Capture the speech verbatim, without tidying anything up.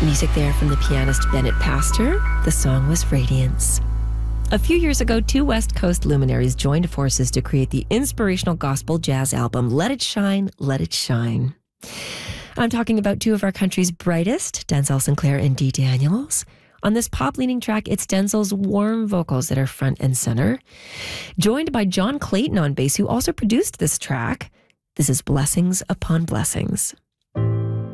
Music there from the pianist Bennett Pastor. The song was Radiance. A few years ago, two West Coast luminaries joined forces to create the inspirational gospel jazz album, Let It Shine, Let It Shine. I'm talking about two of our country's brightest, Denzel Sinclair and Dee Daniels. On this pop-leaning track, it's Denzel's warm vocals that are front and center. Joined by John Clayton on bass, who also produced this track. This is Blessings Upon Blessings.